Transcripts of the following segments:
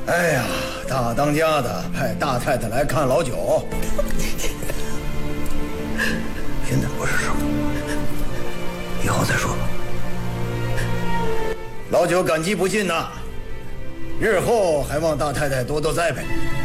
哎呀，大当家的派大太太来看老九，现在不是时候，以后再说吧。老九感激不尽呐，日后还望大太太多多栽培。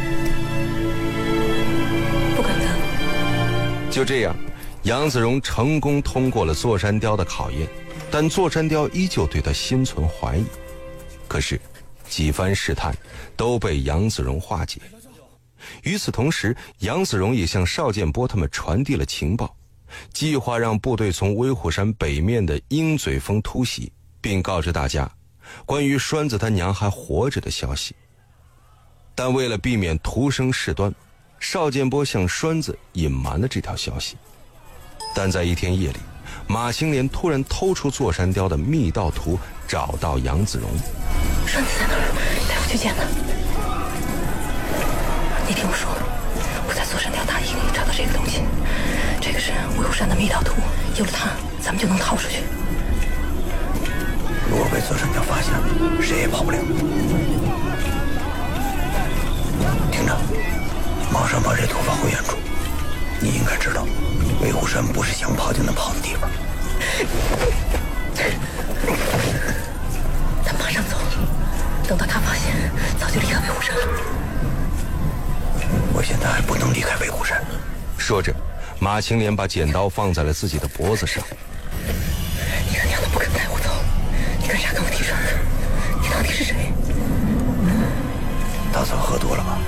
不敢当。 就这样，杨子荣成功通过了座山雕的考验，但座山雕依旧对他心存怀疑。可是几番试探都被杨子荣化解。与此同时，杨子荣也向邵建波他们传递了情报，计划让部队从威虎山北面的鹰嘴峰突袭，并告知大家关于栓子他娘还活着的消息。但为了避免徒生事端，邵建波向栓子隐瞒了这条消息。但在一天夜里，马兴莲突然偷出座山雕的密道图，找到杨子荣。 栓子在哪儿？带我去见他。你听我说，我在座山雕大营里找到这个东西，这个是威虎山的密道图，有了它，咱们就能逃出去。 如果被座山雕发现了，谁也跑不了。听着，马上把这图发回原处。你应该知道，威虎山不是想跑就能跑的地方。 咱马上走，等到他发现，早就离开威虎山了。 我现在还不能离开威虎山。 说着，马青莲把剪刀放在了自己的脖子上。 你他娘的不肯带我走，你干啥跟我提栓子？你到底是谁？ 大嫂喝多了吧？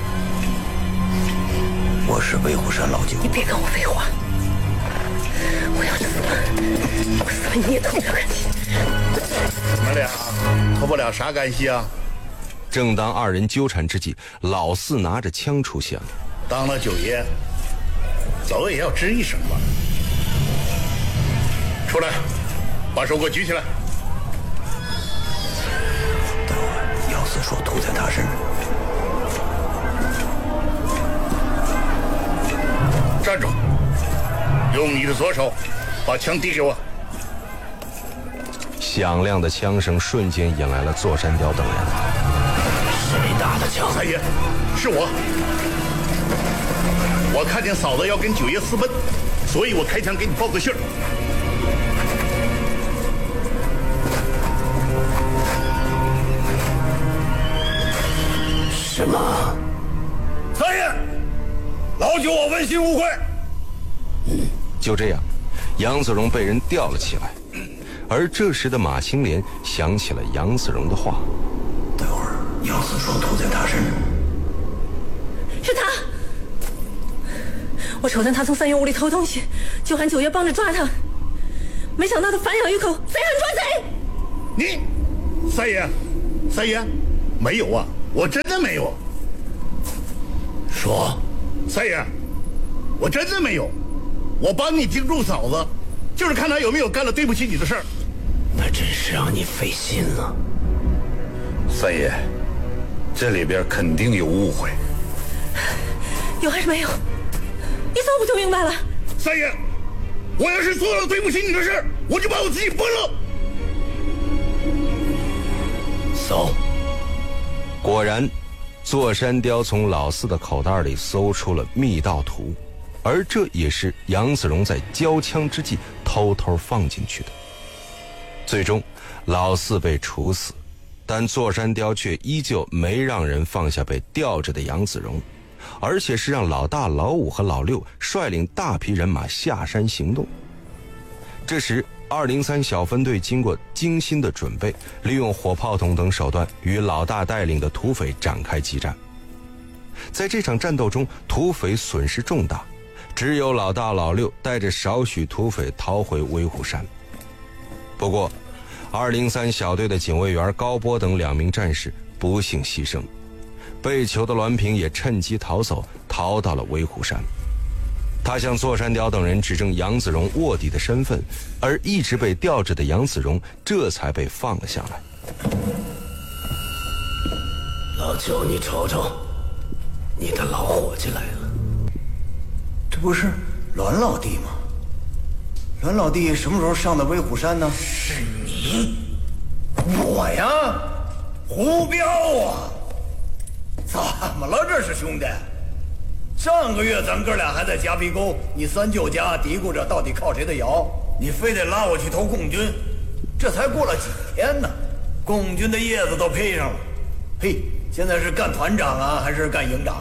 我是威虎山老九。 你别跟我废话，我要是死了，我死了你也脱不了干系。 你们俩脱不了啥干系啊？ 正当二人纠缠之际，老四拿着枪出现了。 当了九爷，走也要吱一声吧。出来，把手给我举起来。 待会儿姚四说吐在他身上。 站住！用你的左手把枪递给我。 响亮的枪声瞬间引来了座山雕等人。 谁打的枪？ 三爷，是我。我看见嫂子要跟九爷私奔，所以我开枪给你报个信儿。 什么？ 三爷，老九我问心无愧。 就这样，杨子荣被人吊了起来。而这时的马青莲想起了杨子荣的话。 待会儿姚四说吐在他身上。 是他！我瞅见他从三爷屋里偷东西，就喊九爷帮着抓他。没想到他反咬一口，贼喊抓贼！ 你，三爷，三爷，没有啊，我真的没有。 说， 三爷，我真的没有。我帮你盯住嫂子，就是看他有没有干了对不起你的事儿。 那真是让你费心了。 三爷，这里边肯定有误会。 有还是没有？一搜不就明白了？ 三爷，我要是做了对不起你的事，我就把我自己崩了。 搜。 果然，座山雕从老四的口袋里搜出了密道图，而这也是杨子荣在交枪之际偷偷放进去的。最终，老四被处死，但座山雕却依旧没让人放下被吊着的杨子荣，而且是让老大、老五和老六率领大批人马下山行动。这时203小分队经过精心的准备，利用火炮筒等手段与老大带领的土匪展开激战。在这场战斗中，土匪损失重大，只有老大、老六带着少许土匪逃回威虎山。不过203小队的警卫员高波等2名战士不幸牺牲，被囚的栾平也趁机逃走，逃到了威虎山。他向座山雕等人指证杨子荣卧底的身份，而一直被吊着的杨子荣这才被放了下来。 老九，你瞅瞅，你的老伙计来了。这不是栾老弟吗？栾老弟什么时候上的威虎山呢？ 是你，我呀，胡彪啊！ 么了这是兄弟？上个月咱哥俩还在夹皮沟，你三舅家嘀咕着到底靠谁的窑，你非得拉我去投共军，这才过了几天呢，共军的叶子都披上了。嘿，现在是干团长啊，还是干营长？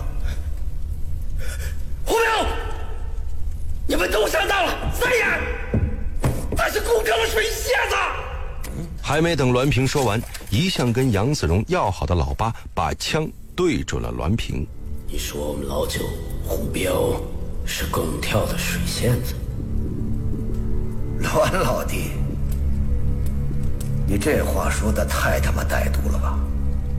胡彪，你们都上当了！三爷，他是共挑的水蝎子。 还没等栾平说完，一向跟杨子荣要好的老八把枪对准了栾平。 你说我们老九胡彪是共挑的水仙子？ 栾老弟，你这话说的太他妈歹毒了吧？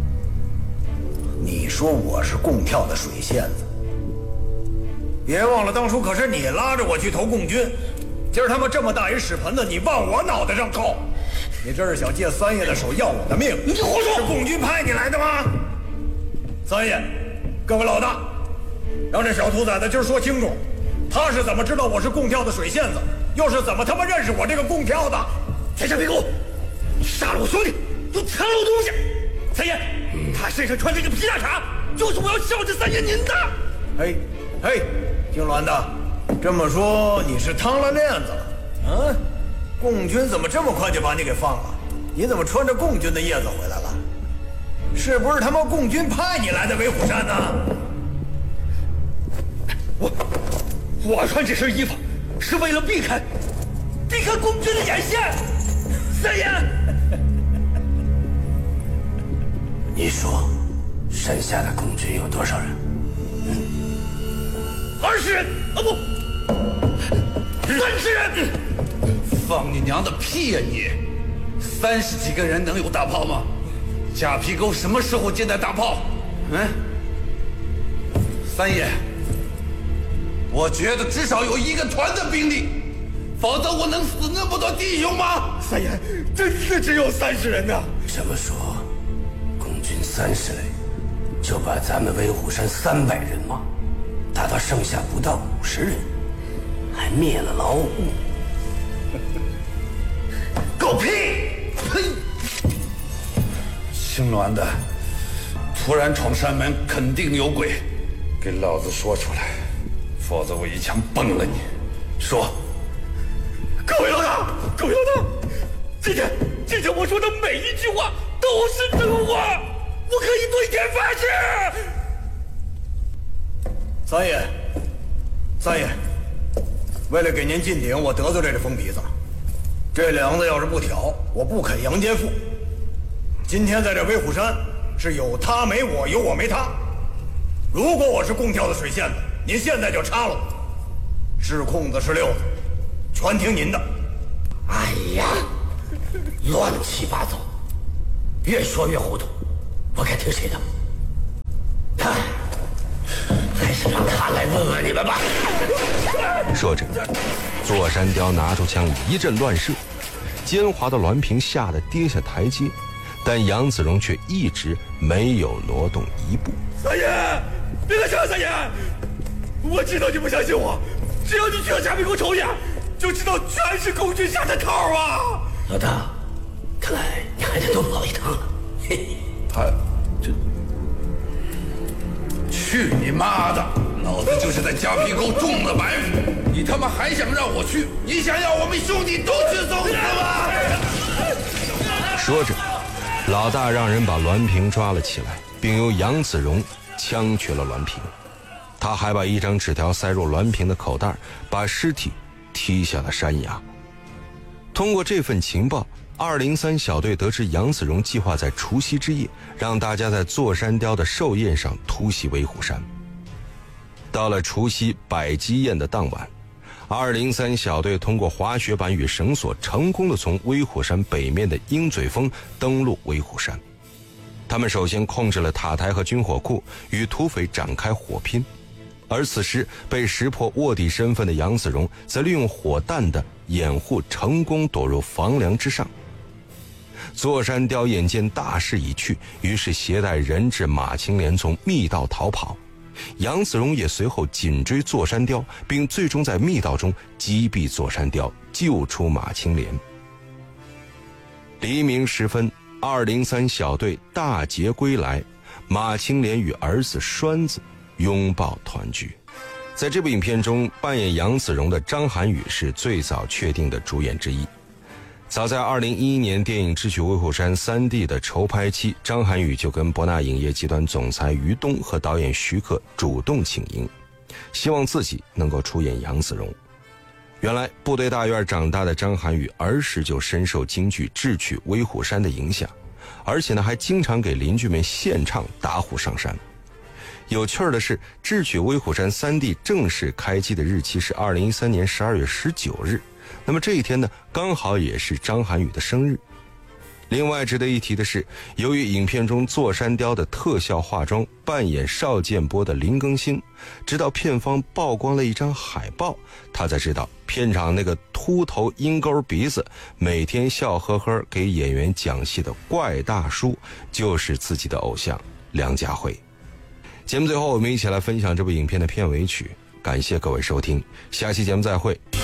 你说我是共挑的水仙子，别忘了当初可是你拉着我去投共军，今儿他妈这么大一屎盆子，你往我脑袋上扣，你这是想借三爷的手要我的命？ 你胡说！ 是共军派你来的吗？三爷，各位老大，让这小兔崽子今儿说清楚，他是怎么知道我是共挑的水线子，又是怎么他妈认识我这个共挑的？ 天下别狗，你杀了我兄弟，又藏了我东西。三爷，他身上穿这个皮大氅，就是我要孝敬三爷您的。 嘿，嘿，姓栾的，这么说你是趟了链子了？啊？共军怎么这么快就把你给放了？你怎么穿着共军的叶子回来了？是不是他妈共军派你来的威虎山呢？ 我穿这身衣服是为了避开共军的眼线。三爷，你说山下的共军有多少人？20人啊，不，30人。 放你娘的屁呀你！30几个人能有大炮吗？夹皮沟什么时候见到大炮？三爷，我觉得至少有1个团的兵力，否则我能死那么多弟兄吗？ 三爷，真是只有30人呐！这么说，共军30人就把咱们威虎山300人马打到剩下不到50人，还灭了老五。狗屁！ 呸！姓栾的，突然闯山门，肯定有鬼，给老子说出来，否则我一枪崩了你。说。 各位老大，今天我说的每一句话都是真话，我可以对天发誓。 三爷，为了给您进顶，我得罪这疯鼻子，这梁子要是不挑，我不肯杨坚父。今天在这威虎山是有他没我，有我没他。如果我是共挑的水线子，您现在就插了我，是空子是溜子，全听您的。 哎呀，乱七八糟，越说越糊涂，我该听谁的？还是让他来问问你们吧。 说着，座山雕拿出枪一阵乱射，奸猾的栾平吓得跌下台阶，但杨子荣却一直没有挪动一步。 三爷，别来枪！三爷，我知道你不相信我，只要你去了夹皮沟瞅一眼，就知道全是共军下的套啊！老大，看来你还得多跑一趟了。嘿， 他这去你妈的！老子就是在夹皮沟中了埋伏，你他妈还想让我去？你想要我们兄弟都去送死吗？ 说着，老大让人把栾平抓了起来，并由杨子荣枪决了栾平。他还把一张纸条塞入栾平的口袋，把尸体踢下了山崖。通过这份情报，203小队得知杨子荣计划在除夕之夜让大家在座山雕的寿宴上突袭威虎山。到了除夕摆鸡宴的当晚，203小队通过滑雪板与绳索成功地从威虎山北面的鹰嘴峰登陆威虎山。他们首先控制了塔台和军火库，与土匪展开火拼。而此时被识破卧底身份的杨子荣则利用火弹的掩护成功躲入房梁之上。座山雕眼见大势已去，于是携带人质马青莲从密道逃跑。杨子荣也随后紧追座山雕，并最终在密道中击毙座山雕，救出马青莲。黎明时分，203小队大捷归来， 马青莲与儿子栓子拥抱团聚。在这部影片中，扮演杨子荣的张涵予是最早确定的主演之一。早在2011年电影《智取威虎山》3D 的筹拍期，张涵予就跟博纳影业集团总裁于东和导演徐克主动请缨，希望自己能够出演杨子荣。原来部队大院长大的张涵予儿时就深受京剧《智取威虎山》的影响，而且还经常给邻居们献唱打虎上山。有趣的是，《智取威虎山》3D 正式开机的日期是2013年12月19日，那么这一天呢，刚好也是张涵予的生日。另外值得一提的是，由于影片中座山雕的特效化妆扮演邵建波的林更新，直到片方曝光了一张海报，他才知道片场那个秃头鹰钩鼻子每天笑呵呵给演员讲戏的怪大叔就是自己的偶像梁家辉。节目最后我们一起来分享这部影片的片尾曲，感谢各位收听，下期节目再会。